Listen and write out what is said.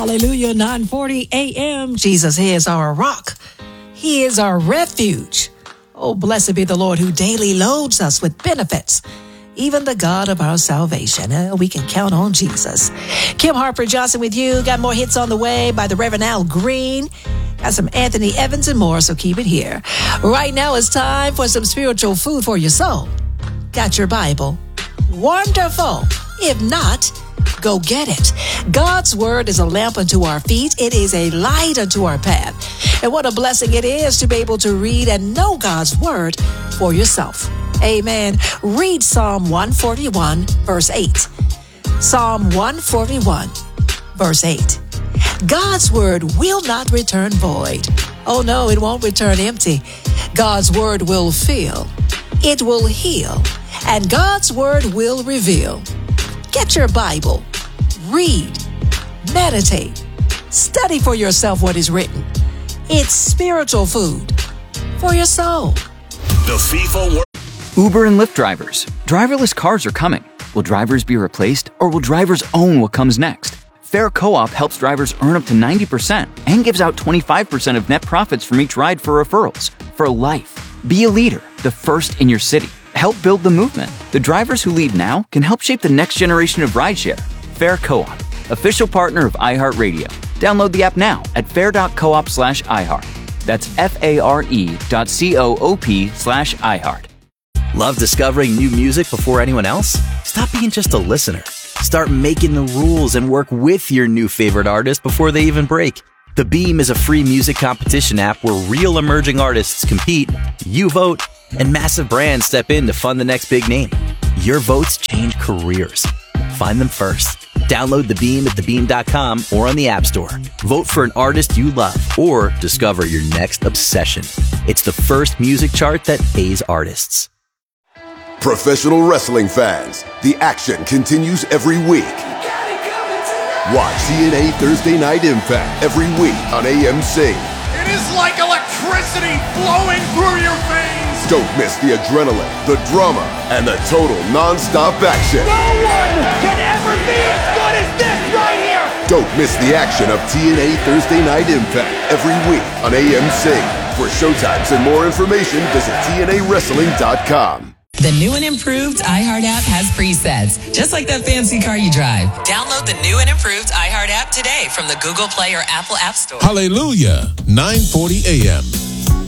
Hallelujah, 9:40 a.m. Jesus is our rock. He is our refuge. Oh, blessed be the Lord who daily loads us with benefits. Even the God of our salvation. We can count on Jesus. Kim Harper Johnson with you. Got more hits on the way by the Reverend Al Green. Got some Anthony Evans and more, so keep it here. Right now it's time for some spiritual food for your soul. Got your Bible? Wonderful. If not, go get it. God's word is a lamp unto our feet. It is a light unto our path. And what a blessing it is to be able to read and know God's word for yourself. Amen. Read Psalm 141, verse 8. Psalm 141, verse 8. God's word will not return void. Oh no, it won't return empty. God's word will fill. It will heal. And God's word will reveal. Get your Bible. Read. Meditate. Study for yourself what is written. It's spiritual food for your soul. The FIFA Uber and Lyft drivers. Driverless cars are coming. Will drivers be replaced, or will drivers own what comes next? Fair Co-op helps drivers earn up to 90% and gives out 25% of net profits from each ride for referrals. For life. Be a leader, the first in your city. Help build the movement. The drivers who lead now can help shape the next generation of rideshare. Fair Co-op, official partner of iHeartRadio. Download the app now at fair.coop/iHeart. That's FARE.coop/iHeart. Love discovering new music before anyone else? Stop being just a listener. Start making the rules and work with your new favorite artist before they even break. The Beam is a free music competition app where real emerging artists compete, you vote, and massive brands step in to fund the next big name. Your votes change careers. Find them first. Download The Beam at thebeam.com or on the App Store. Vote for an artist you love or discover your next obsession. It's the first music chart that pays artists. Professional wrestling fans, the action continues every week. Watch TNA Thursday Night Impact every week on AMC. It is like electricity flowing through your veins. Don't miss the adrenaline, the drama, and the total non-stop action. No one can ever be as good as this right here. Don't miss the action of TNA Thursday Night Impact every week on AMC. For showtimes and more information, visit TNAWrestling.com. The new and improved iHeart app has presets, just like that fancy car you drive. Download the new and improved iHeart app today from the Google Play or Apple App Store. Hallelujah, 9:40 a.m.